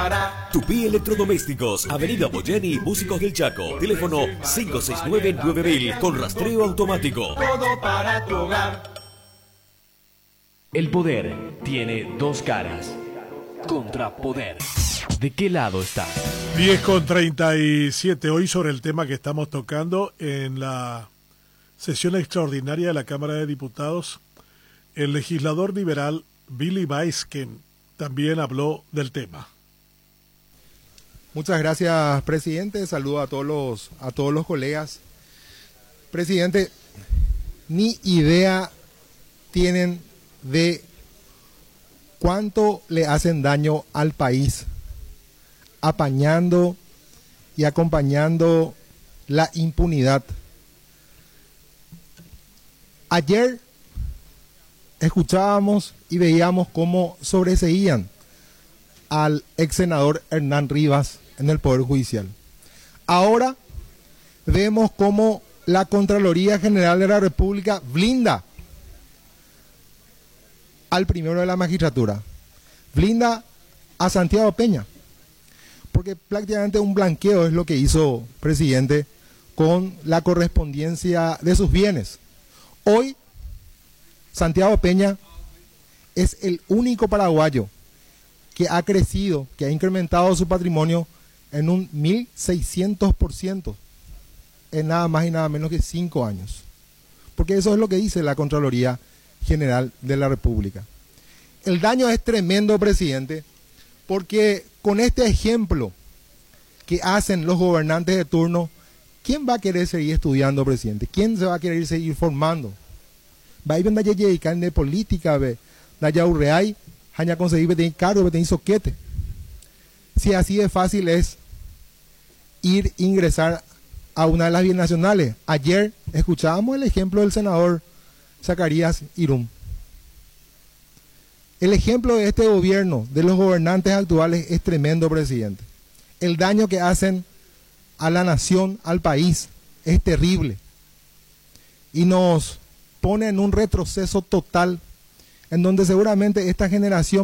Tupí Electrodomésticos, Avenida Boyeni, Músicos del Chaco. Teléfono 569-9000 con rastreo automático. Todo para tu hogar. El poder tiene dos caras. Contrapoder. ¿De qué lado está? 10:37 hoy sobre el tema que estamos tocando en la sesión extraordinaria de la Cámara de Diputados. El legislador liberal Billy Baisken también habló del tema. Muchas gracias, presidente. Saludo a todos los colegas. Presidente, ni idea tienen de cuánto le hacen daño al país apañando y acompañando la impunidad. Ayer escuchábamos y veíamos cómo sobreseían al ex senador Hernán Rivas en el Poder Judicial. Ahora vemos cómo la Contraloría General de la República blinda al primero de la magistratura, blinda a Santiago Peña, porque prácticamente un blanqueo es lo que hizo, presidente, con la correspondencia de sus bienes. Hoy, Santiago Peña es el único paraguayo que ha crecido, que ha incrementado su patrimonio en un 1.600% en nada más y nada menos que 5 años. Porque eso es lo que dice la Contraloría General de la República. El daño es tremendo, presidente, porque con este ejemplo que hacen los gobernantes de turno, ¿quién va a querer seguir estudiando, presidente? ¿Quién se va a querer seguir formando? Va a ir a dedicar de política, de allá urreay, haya conseguir tener cargo, tener soquete. Si así de fácil es ingresar a una de las binacionales. Ayer escuchábamos el ejemplo del senador Zacarías Irún. El ejemplo de este gobierno, de los gobernantes actuales, es tremendo, presidente. El daño que hacen a la nación, al país, es terrible. Y nos pone en un retroceso total, en donde seguramente esta generación